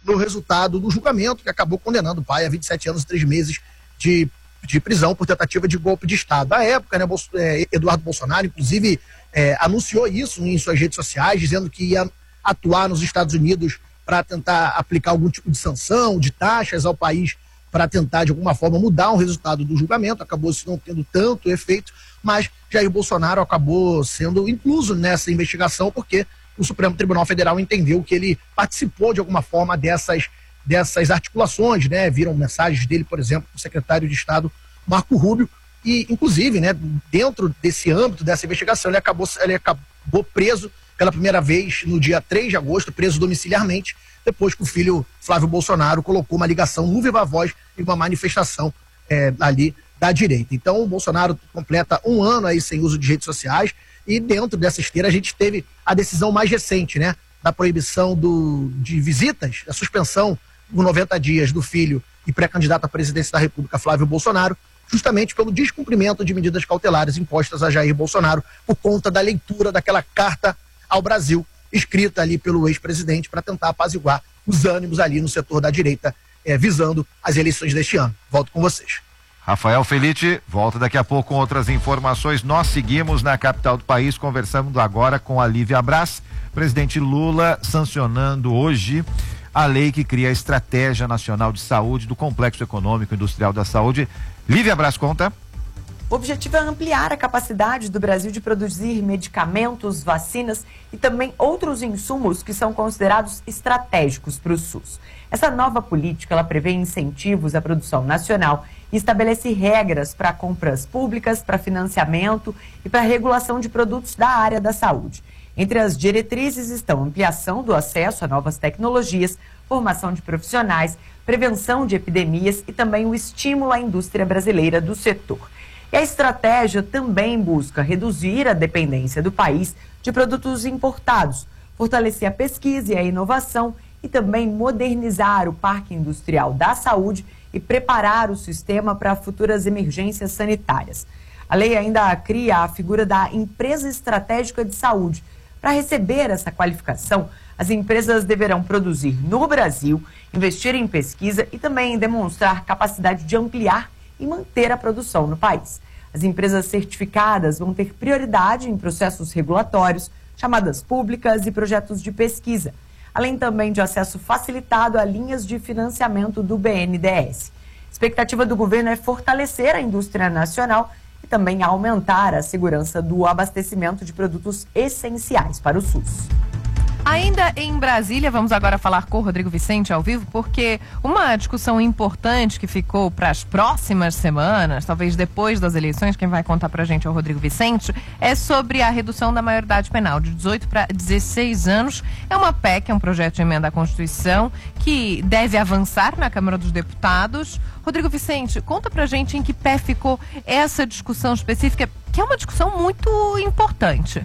no resultado do julgamento, que acabou condenando o pai a 27 anos e 3 meses de prisão por tentativa de golpe de Estado. À época, né, Eduardo Bolsonaro, inclusive, anunciou isso em suas redes sociais, dizendo que ia atuar nos Estados Unidos para tentar aplicar algum tipo de sanção, de taxas ao país, para tentar, de alguma forma, mudar o resultado do julgamento. Acabou isso não tendo tanto efeito, mas Jair Bolsonaro acabou sendo incluso nessa investigação, porque o Supremo Tribunal Federal entendeu que ele participou, de alguma forma, dessas articulações, né? Viram mensagens dele, por exemplo, do secretário de Estado, Marco Rubio, e, inclusive, né, dentro desse âmbito, dessa investigação, ele acabou preso pela primeira vez no dia 3 de agosto, preso domiciliarmente, depois que o filho Flávio Bolsonaro colocou uma ligação no Viva Voz em uma manifestação ali da direita. Então, o Bolsonaro completa 1 ano aí sem uso de redes sociais, e dentro dessa esteira a gente teve a decisão mais recente, né, da proibição de visitas, a suspensão por 90 dias do filho e pré-candidato à presidência da República, Flávio Bolsonaro, justamente pelo descumprimento de medidas cautelares impostas a Jair Bolsonaro por conta da leitura daquela carta ao Brasil, escrita ali pelo ex-presidente para tentar apaziguar os ânimos ali no setor da direita, visando as eleições deste ano. Volto com vocês. Rafael Felitti volta daqui a pouco com outras informações. Nós seguimos na capital do país, conversando agora com a Lívia Braz. Presidente Lula sancionando hoje a lei que cria a Estratégia Nacional de Saúde do Complexo Econômico e Industrial da Saúde. Lívia Braz conta. O objetivo é ampliar a capacidade do Brasil de produzir medicamentos, vacinas e também outros insumos que são considerados estratégicos para o SUS. Essa nova política, ela prevê incentivos à produção nacional e estabelece regras para compras públicas, para financiamento e para regulação de produtos da área da saúde. Entre as diretrizes estão ampliação do acesso a novas tecnologias, formação de profissionais, prevenção de epidemias e também o estímulo à indústria brasileira do setor. E a estratégia também busca reduzir a dependência do país de produtos importados, fortalecer a pesquisa e a inovação e também modernizar o parque industrial da saúde e preparar o sistema para futuras emergências sanitárias. A lei ainda cria a figura da empresa estratégica de saúde. Para receber essa qualificação, as empresas deverão produzir no Brasil, investir em pesquisa e também demonstrar capacidade de ampliar e manter a produção no país. As empresas certificadas vão ter prioridade em processos regulatórios, chamadas públicas e projetos de pesquisa, além também de acesso facilitado a linhas de financiamento do BNDES. A expectativa do governo é fortalecer a indústria nacional e também aumentar a segurança do abastecimento de produtos essenciais para o SUS. Ainda em Brasília, vamos agora falar com o Rodrigo Vicente ao vivo, porque uma discussão importante que ficou para as próximas semanas, talvez depois das eleições, quem vai contar para a gente é o Rodrigo Vicente, é sobre a redução da maioridade penal de 18 para 16 anos. É uma PEC, é um projeto de emenda à Constituição que deve avançar na Câmara dos Deputados. Rodrigo Vicente, conta pra gente em que pé ficou essa discussão específica, que é uma discussão muito importante.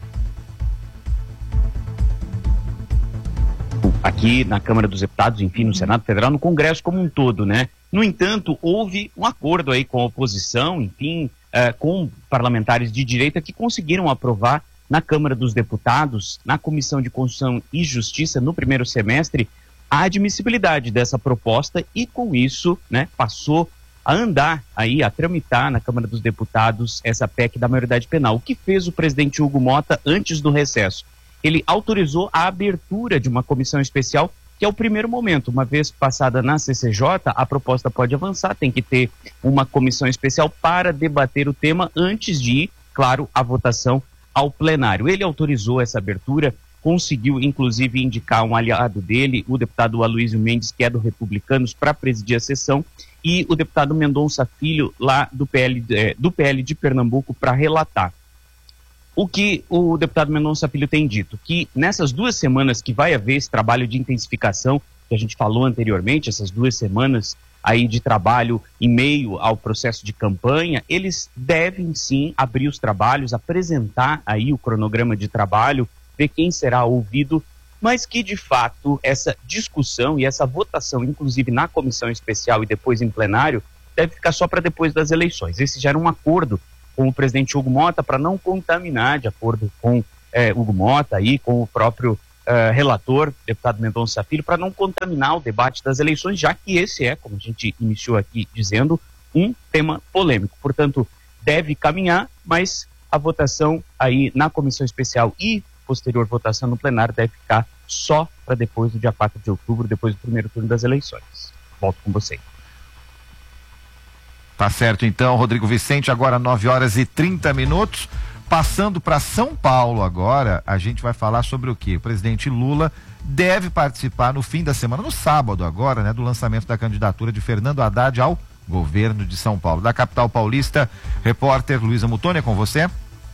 Aqui na Câmara dos Deputados, enfim, no Senado Federal, no Congresso como um todo, né? No entanto, houve um acordo aí com a oposição, enfim, com parlamentares de direita que conseguiram aprovar na Câmara dos Deputados, na Comissão de Constituição e Justiça, no primeiro semestre, a admissibilidade dessa proposta e, com isso, né, passou a andar aí, a tramitar na Câmara dos Deputados essa PEC da maioridade penal. O que fez o presidente Hugo Motta antes do recesso? Ele autorizou a abertura de uma comissão especial, que é o primeiro momento. Uma vez passada na CCJ, a proposta pode avançar, tem que ter uma comissão especial para debater o tema antes de ir, claro, a votação ao plenário. Ele autorizou essa abertura, conseguiu inclusive indicar um aliado dele, o deputado Aloysio Mendes, que é do Republicanos, para presidir a sessão, e o deputado Mendonça Filho, lá do PL de Pernambuco, para relatar. O que o deputado Mendonça Filho tem dito? Que nessas 2 semanas que vai haver esse trabalho de intensificação, que a gente falou anteriormente, essas 2 semanas aí de trabalho em meio ao processo de campanha, eles devem sim abrir os trabalhos, apresentar aí o cronograma de trabalho, ver quem será ouvido, mas que de fato essa discussão e essa votação, inclusive na comissão especial e depois em plenário, deve ficar só para depois das eleições. Esse já era um acordo com o presidente Hugo Motta para não contaminar, de acordo com Hugo Motta e com o próprio relator, deputado Mendonça Filho, para não contaminar o debate das eleições, já que esse é, como a gente iniciou aqui dizendo, um tema polêmico. Portanto, deve caminhar, mas a votação aí na comissão especial e posterior votação no plenário deve ficar só para depois do dia 4 de outubro, depois do primeiro turno das eleições. Volto com você. Tá certo então, Rodrigo Vicente, agora 9h30. Passando para São Paulo agora, a gente vai falar sobre o quê? O presidente Lula deve participar no fim da semana, no sábado agora, né, do lançamento da candidatura de Fernando Haddad ao governo de São Paulo. Da capital paulista, repórter Luísa Mutoni, é com você.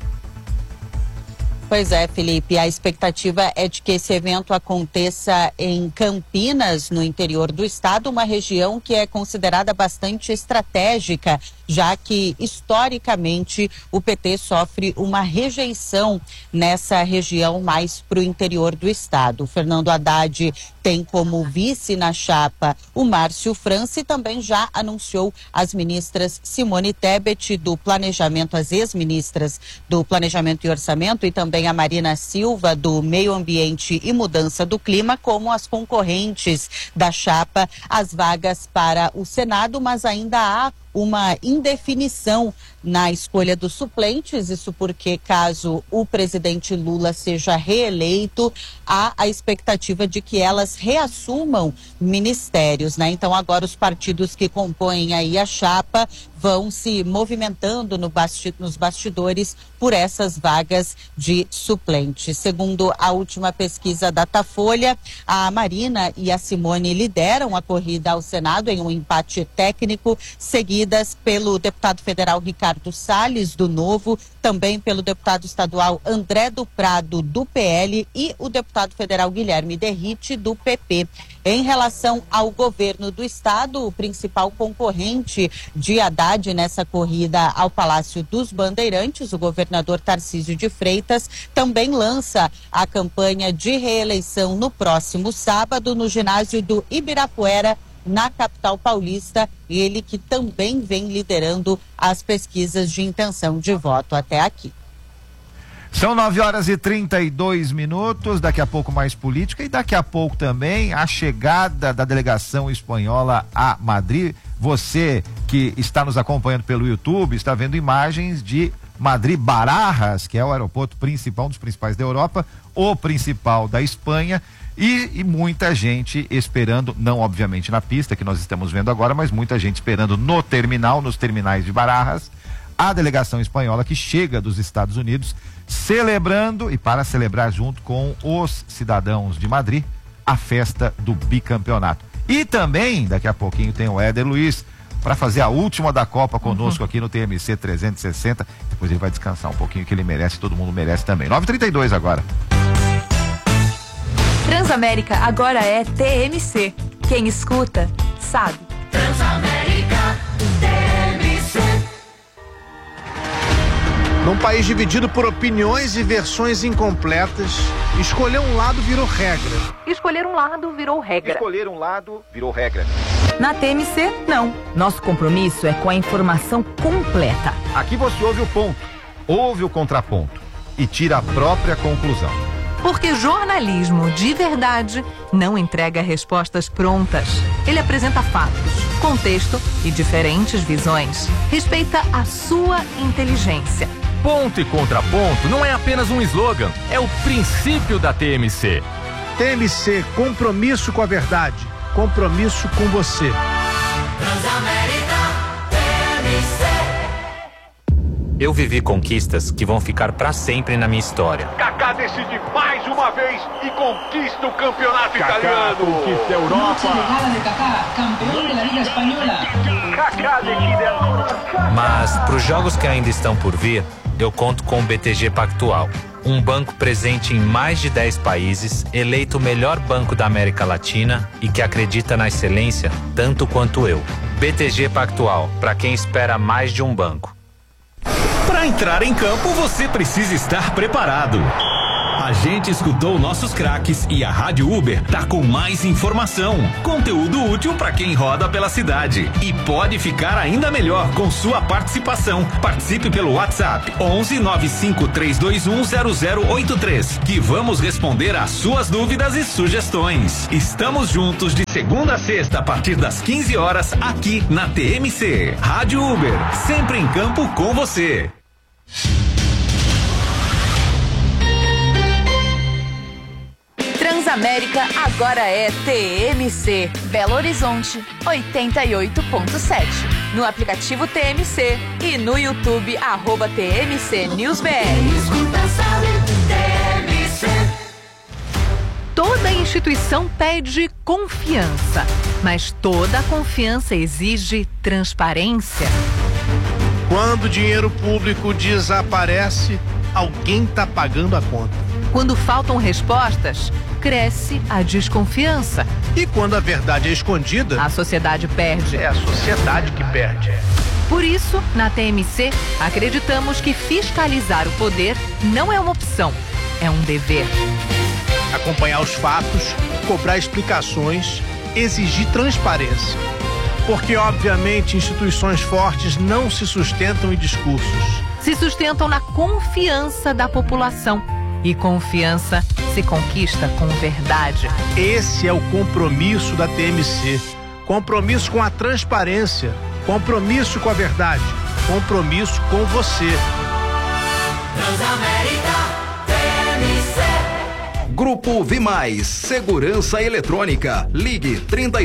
Pois é, Felipe, a expectativa é de que esse evento aconteça em Campinas, no interior do estado, uma região que é considerada bastante estratégica, já que historicamente o PT sofre uma rejeição nessa região mais para o interior do estado. O Fernando Haddad tem como vice na chapa o Márcio França e também já anunciou as ministras Simone Tebet do Planejamento, as ex-ministras do Planejamento e Orçamento, e também a Marina Silva do Meio Ambiente e Mudança do Clima como as concorrentes da chapa às vagas para o Senado, mas ainda há uma indefinição na escolha dos suplentes, isso porque caso o presidente Lula seja reeleito, há a expectativa de que elas reassumam ministérios, né? Então agora os partidos que compõem aí a chapa vão se movimentando nos bastidores por essas vagas de suplentes. Segundo a última pesquisa Datafolha, a Marina e a Simone lideram a corrida ao Senado em um empate técnico, seguidas pelo deputado federal Ricardo Salles, do Novo, também pelo deputado estadual André do Prado, do PL, e o deputado federal Guilherme Derrite, do PP. Em relação ao governo do estado, o principal concorrente de Haddad nessa corrida ao Palácio dos Bandeirantes, o governador Tarcísio de Freitas, também lança a campanha de reeleição no próximo sábado no ginásio do Ibirapuera, na capital paulista, ele que também vem liderando as pesquisas de intenção de voto até aqui. São 9h32, daqui a pouco mais política e daqui a pouco também a chegada da delegação espanhola a Madrid. Você que está nos acompanhando pelo YouTube, está vendo imagens de Madrid Barajas, que é o aeroporto principal, um dos principais da Europa, o principal da Espanha, e muita gente esperando, não obviamente na pista que nós estamos vendo agora, mas muita gente esperando no terminal, nos terminais de Barajas, a delegação espanhola que chega dos Estados Unidos, celebrando e para celebrar junto com os cidadãos de Madrid a festa do bicampeonato. E também, daqui a pouquinho, tem o Éder Luiz para fazer a última da Copa conosco aqui no TMC 360. Depois ele vai descansar um pouquinho, que ele merece, todo mundo merece também. 9h32 agora. Transamérica agora é TMC. Quem escuta, sabe. Transamérica TMC. Num país dividido por opiniões e versões incompletas, escolher um lado virou regra. Escolher um lado virou regra. Escolher um lado virou regra. Na TMC, não. Nosso compromisso é com a informação completa. Aqui você ouve o ponto, ouve o contraponto e tira a própria conclusão. Porque jornalismo de verdade não entrega respostas prontas. Ele apresenta fatos, contexto e diferentes visões. Respeita a sua inteligência. Ponto e contraponto não é apenas um slogan, é o princípio da TMC. TMC, compromisso com a verdade, compromisso com você. Transamérica TMC. Eu vivi conquistas que vão ficar pra sempre na minha história. Kaká decide mais uma vez e conquista o campeonato italiano. Conquista a Europa. Kaká decide agora. Mas pros jogos que ainda estão por vir, eu conto com o BTG Pactual. Um banco presente em mais de 10 países, eleito o melhor banco da América Latina e que acredita na excelência tanto quanto eu. BTG Pactual, para quem espera mais de um banco. Para entrar em campo, você precisa estar preparado. A gente escutou nossos craques e a Rádio Uber tá com mais informação, conteúdo útil para quem roda pela cidade e pode ficar ainda melhor com sua participação. Participe pelo WhatsApp 11 95 321 0083 que vamos responder às suas dúvidas e sugestões. Estamos juntos de segunda a sexta a partir das 15 horas aqui na TMC. Rádio Uber, sempre em campo com você. Transamérica agora é TMC. Belo Horizonte 88.7. No aplicativo TMC e no YouTube @TMC News BR. Toda instituição pede confiança, mas toda confiança exige transparência. Quando o dinheiro público desaparece, alguém está pagando a conta. Quando faltam respostas, cresce a desconfiança. E quando a verdade é escondida, a sociedade perde. É a sociedade que perde. Por isso, na TMC, acreditamos que fiscalizar o poder não é uma opção, é um dever. Acompanhar os fatos, cobrar explicações, exigir transparência. Porque, obviamente, instituições fortes não se sustentam em discursos. Se sustentam na confiança da população. E confiança se conquista com verdade. Esse é o compromisso da TMC. Compromisso com a transparência. Compromisso com a verdade. Compromisso com você. Transamérica TMC. Grupo Vimais, Segurança Eletrônica. Ligue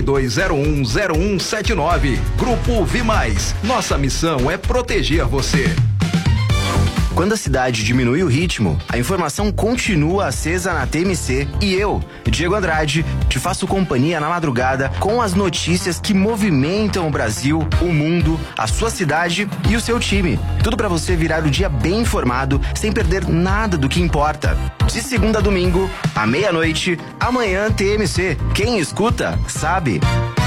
32010179. Grupo Vimais. Nossa missão é proteger você. Quando a cidade diminui o ritmo, a informação continua acesa na TMC e eu, Diego Andrade, te faço companhia na madrugada com as notícias que movimentam o Brasil, o mundo, a sua cidade e o seu time. Tudo para você virar o dia bem informado, sem perder nada do que importa. De segunda a domingo, à meia-noite, amanhã TMC. Quem escuta, sabe.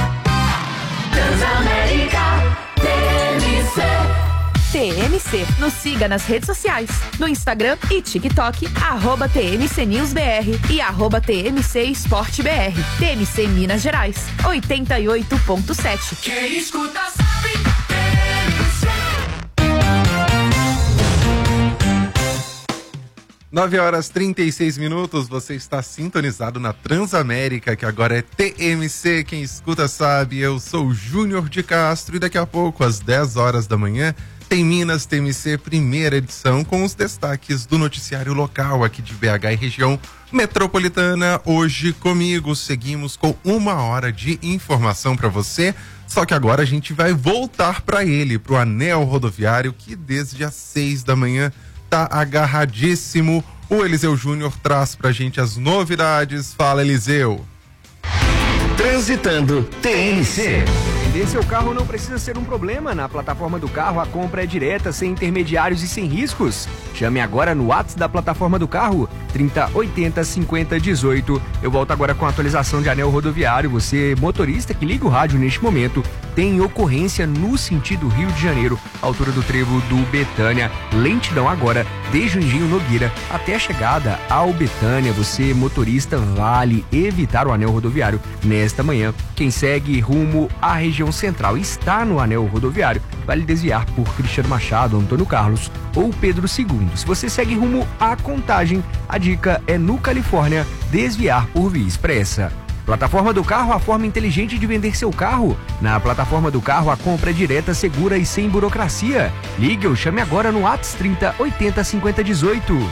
Transamérica TMC. TMC. Nos siga nas redes sociais, no Instagram e TikTok, @TMC News BR e @TMC Esporte BR. TMC Minas Gerais, 88.7. Quem escuta sabe. TMC. 9h36, você está sintonizado na Transamérica, que agora é TMC, quem escuta sabe. Eu sou o Júnior de Castro e daqui a pouco, às 10 horas da manhã, tem Minas TMC primeira edição com os destaques do noticiário local aqui de BH e região metropolitana. Hoje comigo seguimos com 1 hora de informação para você, só que agora a gente vai voltar para ele, pro anel rodoviário, que desde as 6 da manhã tá agarradíssimo. O Eliseu Júnior traz pra gente as novidades. Fala, Eliseu. Transitando TMC. Vender seu carro não precisa ser um problema. Na plataforma do carro, a compra é direta, sem intermediários e sem riscos. Chame agora no WhatsApp da plataforma do carro, 3080 5018. Eu volto agora com a atualização de anel rodoviário. Você, motorista que liga o rádio neste momento, tem ocorrência no sentido Rio de Janeiro, altura do trevo do Betânia. Lentidão agora, desde o Engenho Nogueira até a chegada ao Betânia. Você, motorista, vale evitar o anel rodoviário nesta manhã. Quem segue rumo à região central está no anel rodoviário, vale desviar por Cristiano Machado, Antônio Carlos ou Pedro II. Se você segue rumo à Contagem, a dica é no Califórnia, desviar por Via Expressa. Plataforma do carro, a forma inteligente de vender seu carro. Na plataforma do carro, a compra é direta, segura e sem burocracia. Ligue ou chame agora no WhatsApp 3080 5018.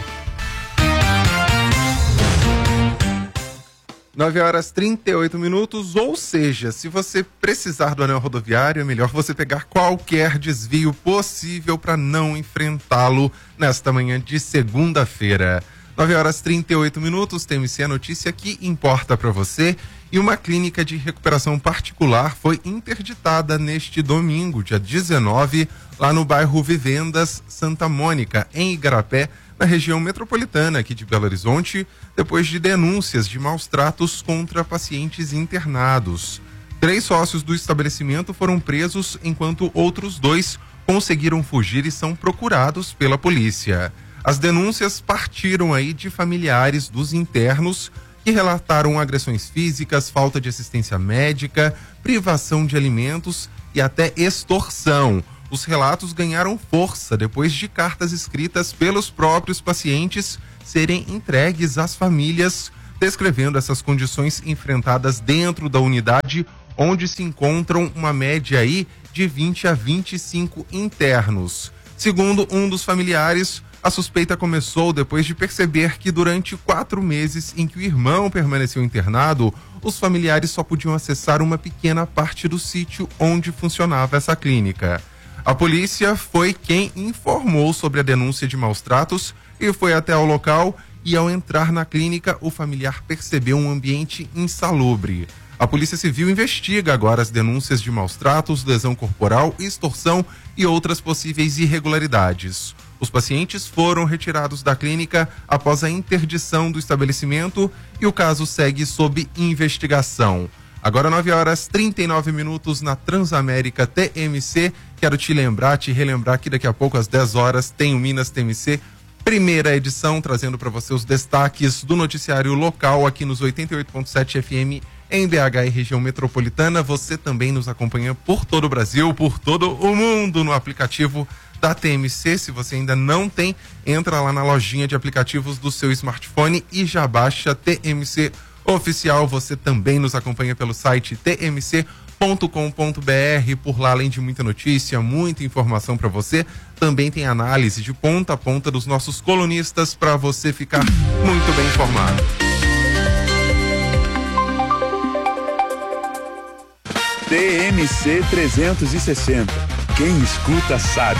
9h38, ou seja, se você precisar do anel rodoviário, é melhor você pegar qualquer desvio possível para não enfrentá-lo nesta manhã de segunda-feira. 9h38, TMC, a notícia que importa para você. E uma clínica de recuperação particular foi interditada neste domingo, dia 19, lá no bairro Vivendas Santa Mônica, em Igarapé, na região metropolitana aqui de Belo Horizonte, depois de denúncias de maus tratos contra pacientes internados. 3 sócios do estabelecimento foram presos, enquanto outros 2 conseguiram fugir e são procurados pela polícia. As denúncias partiram aí de familiares dos internos que relataram agressões físicas, falta de assistência médica, privação de alimentos e até extorsão. Os relatos ganharam força depois de cartas escritas pelos próprios pacientes serem entregues às famílias, descrevendo essas condições enfrentadas dentro da unidade, onde se encontram uma média aí de 20 a 25 internos. Segundo um dos familiares, a suspeita começou depois de perceber que durante 4 meses em que o irmão permaneceu internado, os familiares só podiam acessar uma pequena parte do sítio onde funcionava essa clínica. A polícia foi quem informou sobre a denúncia de maus-tratos e foi até o local, e ao entrar na clínica, o familiar percebeu um ambiente insalubre. A Polícia Civil investiga agora as denúncias de maus-tratos, lesão corporal, extorsão e outras possíveis irregularidades. Os pacientes foram retirados da clínica após a interdição do estabelecimento e o caso segue sob investigação. Agora 9h39 na Transamérica TMC. Quero te relembrar que daqui a pouco às 10 horas tem o Minas TMC, primeira edição, trazendo para você os destaques do noticiário local aqui nos 88.7 FM em BH e região metropolitana. Você também nos acompanha por todo o Brasil, por todo o mundo no aplicativo da TMC. Se você ainda não tem, entra lá na lojinha de aplicativos do seu smartphone e já baixa TMC Oficial. Você também nos acompanha pelo site tmc.com.br. Por lá, além de muita notícia, muita informação para você, também tem análise de ponta a ponta dos nossos colunistas para você ficar muito bem informado. TMC 360. Quem escuta sabe.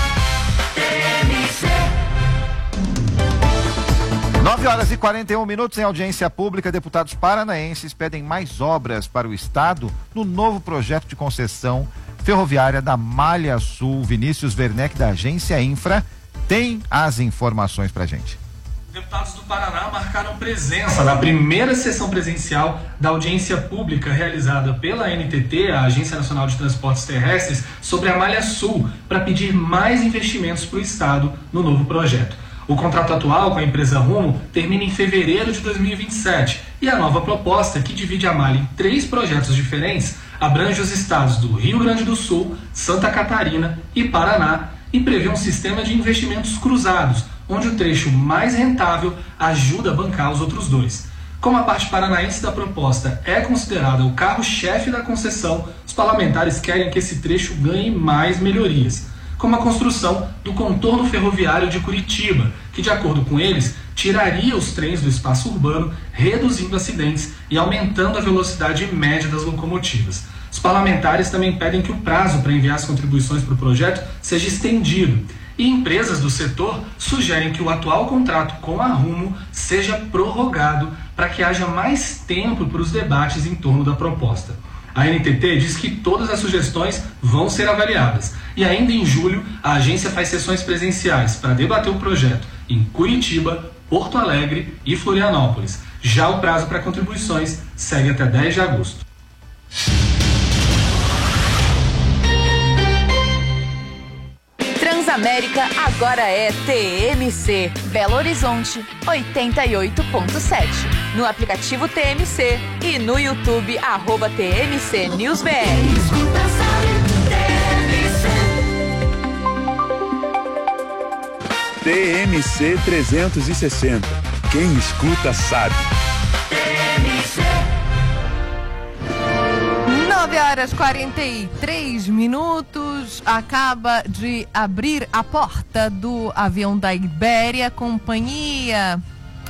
9h41 em audiência pública. Deputados paranaenses pedem mais obras para o estado no novo projeto de concessão ferroviária da Malha Sul. Vinícius Werneck, da Agência Infra, tem as informações pra gente. Deputados do Paraná marcaram presença na primeira sessão presencial da audiência pública realizada pela ANTT, a Agência Nacional de Transportes Terrestres, sobre a Malha Sul, para pedir mais investimentos para o estado no novo projeto. O contrato atual com a empresa Rumo termina em fevereiro de 2027 e a nova proposta, que divide a malha em 3 projetos diferentes, abrange os estados do Rio Grande do Sul, Santa Catarina e Paraná e prevê um sistema de investimentos cruzados, onde o trecho mais rentável ajuda a bancar os outros 2. Como a parte paranaense da proposta é considerada o carro-chefe da concessão, os parlamentares querem que esse trecho ganhe mais melhorias, como a construção do contorno ferroviário de Curitiba, que, de acordo com eles, tiraria os trens do espaço urbano, reduzindo acidentes e aumentando a velocidade média das locomotivas. Os parlamentares também pedem que o prazo para enviar as contribuições para o projeto seja estendido. E empresas do setor sugerem que o atual contrato com a Rumo seja prorrogado para que haja mais tempo para os debates em torno da proposta. A ANTT diz que todas as sugestões vão ser avaliadas e ainda em julho a agência faz sessões presenciais para debater o projeto em Curitiba, Porto Alegre e Florianópolis. Já o prazo para contribuições segue até 10 de agosto. Transamérica agora é TMC. Belo Horizonte 88.7. No aplicativo TMC e no YouTube @TMC News BR. TMC 360. Quem escuta sabe. 9h43. Acaba de abrir a porta do avião da Ibéria, companhia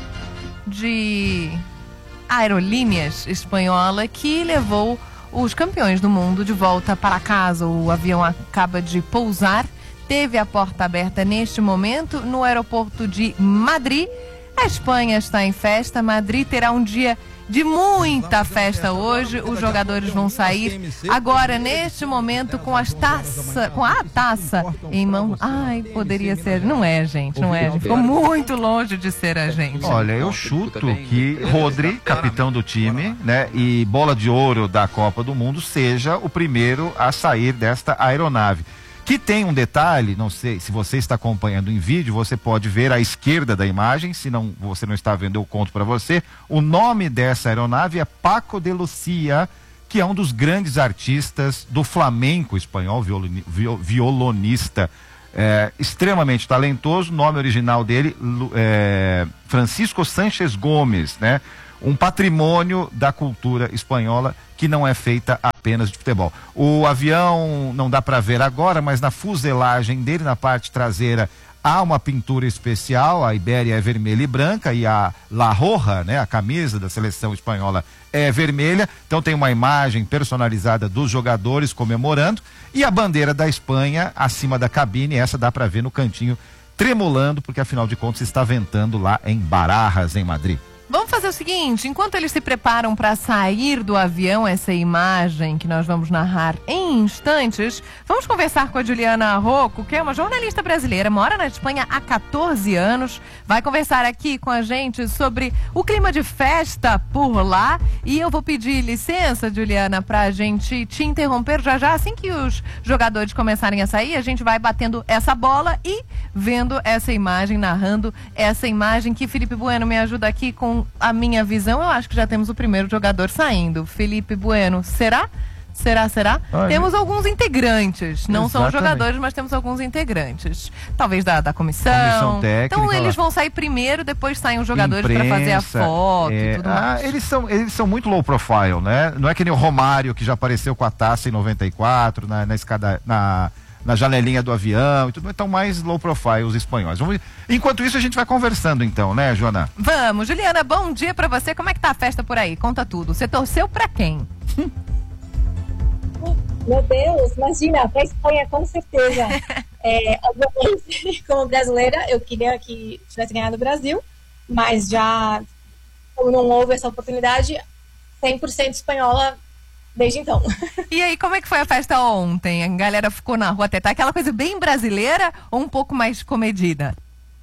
de aerolíneas espanhola, que levou os campeões do mundo de volta para casa. O avião acaba de pousar, teve a porta aberta neste momento no aeroporto de Madrid. A Espanha está em festa. Madrid terá um dia de muita festa hoje. Os jogadores vão sair agora, neste momento, com a taça em mão. Ai, poderia ser. Não é, gente, não é. Ficou muito longe de ser a gente. Olha, eu chuto que Rodri, capitão do time, né, e bola de ouro da Copa do Mundo, seja o primeiro a sair desta aeronave. Que tem um detalhe, não sei se você está acompanhando em vídeo, você pode ver à esquerda da imagem, se não, você não está vendo, eu conto para você. O nome dessa aeronave é Paco de Lucía, que é um dos grandes artistas do flamenco espanhol, violonista, extremamente talentoso. O nome original dele, Francisco Sánchez Gomes, né? Um patrimônio da cultura espanhola que não é feita apenas de futebol. O avião não dá para ver agora, mas na fuselagem dele, na parte traseira, há uma pintura especial. A Ibéria é vermelha e branca e a La Roja, né, a camisa da seleção espanhola, é vermelha. Então tem uma imagem personalizada dos jogadores comemorando e a bandeira da Espanha acima da cabine. Essa dá para ver no cantinho tremulando, porque afinal de contas está ventando lá em Barajas, em Madrid. Vamos fazer o seguinte, enquanto eles se preparam para sair do avião, essa imagem que nós vamos narrar em instantes, vamos conversar com a Juliana Rocco, que é uma jornalista brasileira, mora na Espanha há 14 anos, vai conversar aqui com a gente sobre o clima de festa por lá, e eu vou pedir licença, Juliana, para a gente te interromper já, assim que os jogadores começarem a sair, a gente vai batendo essa bola e vendo essa imagem, narrando essa imagem, que Felipe Bueno me ajuda aqui com a minha visão. Eu acho que já temos o primeiro jogador saindo. Felipe Bueno, será? Olha, temos alguns integrantes, não são exatamente. jogadores, mas temos alguns integrantes. Talvez da comissão técnica. Então eles vão sair primeiro, depois saem os jogadores para fazer a foto e tudo mais. Eles são muito low profile, né? Não é que nem o Romário, que já apareceu com a taça em 94, na escada, na janelinha do avião e tudo, então mais low profile os espanhóis. Enquanto isso a gente vai conversando então, né, Joana? Vamos, Juliana, bom dia pra você, como é que tá a festa por aí? Conta tudo, você torceu pra quem? Meu Deus, imagina, pra Espanha com certeza. Obviamente, como brasileira, eu queria que tivesse ganhado o Brasil, mas já, como não houve essa oportunidade, 100% espanhola desde então. E aí, como é que foi a festa ontem? A galera ficou na rua até tá aquela coisa bem brasileira ou um pouco mais comedida?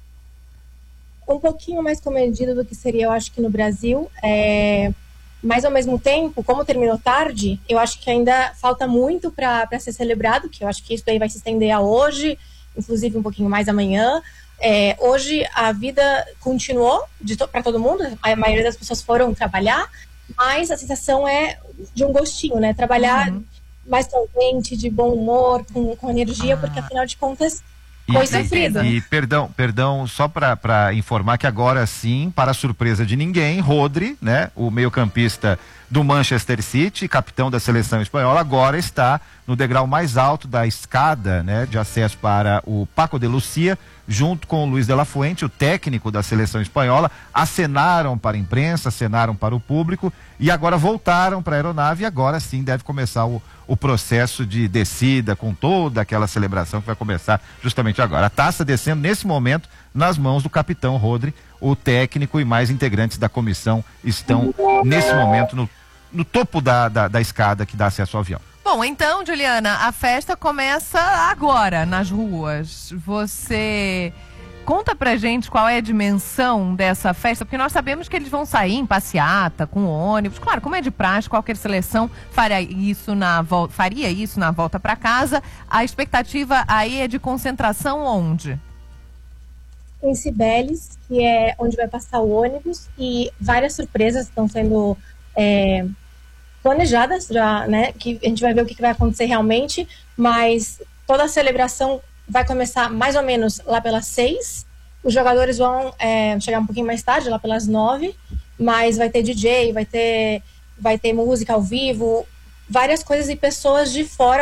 Um pouquinho mais comedida do que seria, eu acho, que no Brasil. Mas, ao mesmo tempo, como terminou tarde, eu acho que ainda falta muito para ser celebrado, que eu acho que isso daí vai se estender a hoje, inclusive um pouquinho mais amanhã. Hoje, a vida continuou para todo mundo, a maioria das pessoas foram trabalhar, mas a sensação é de um gostinho, né? Trabalhar mais contente, de bom humor, com energia, porque afinal de contas foi sofrido. E perdão, só para informar que agora sim, para a surpresa de ninguém, Rodri, né, o meio-campista do Manchester City, capitão da seleção espanhola, agora está no degrau mais alto da escada, né, de acesso para o Paco de Lucía, junto com o Luis de la Fuente, o técnico da seleção espanhola. Acenaram para a imprensa, acenaram para o público e agora voltaram para a aeronave, e agora sim deve começar o processo de descida, com toda aquela celebração que vai começar justamente agora. A taça descendo nesse momento nas mãos do capitão Rodri, o técnico e mais integrantes da comissão estão nesse momento no topo da escada que dá acesso ao avião. Bom, então, Juliana, a festa começa agora nas ruas. Você conta pra gente qual é a dimensão dessa festa, porque nós sabemos que eles vão sair em passeata, com ônibus. Claro, como é de praxe, qualquer seleção faria isso na volta pra casa. A expectativa aí é de concentração onde? Em Cibeles, que é onde vai passar o ônibus, e várias surpresas estão sendo planejadas já, né? Que a gente vai ver o que vai acontecer realmente, mas toda a celebração vai começar mais ou menos lá pelas 6. Os jogadores vão chegar um pouquinho mais tarde, lá pelas 9, mas vai ter DJ, vai ter música ao vivo, várias coisas, e pessoas de fora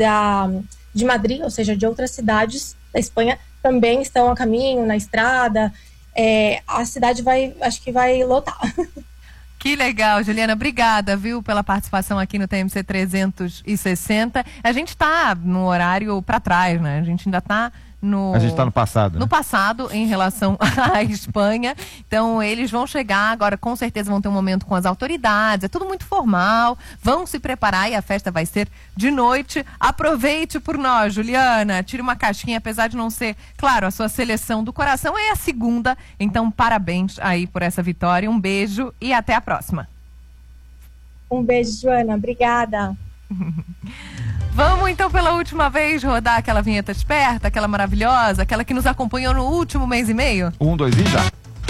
de Madrid, ou seja, de outras cidades da Espanha, também estão a caminho, na estrada. A cidade acho que vai lotar. Que legal, Juliana, obrigada, viu, pela participação aqui no TMC 360. A gente tá no horário para trás, né? A gente ainda tá A gente tá no passado. No passado, em relação à Espanha. Então, eles vão chegar agora, com certeza vão ter um momento com as autoridades, é tudo muito formal, vão se preparar e a festa vai ser de noite. Aproveite por nós, Juliana, tire uma casquinha, apesar de não ser, claro, a sua seleção do coração, é a segunda. Então, parabéns aí por essa vitória, um beijo e até a próxima. Um beijo, Joana, obrigada. Vamos então pela última vez rodar aquela vinheta esperta, aquela maravilhosa, aquela que nos acompanhou no último mês e meio? 1, 2 e já.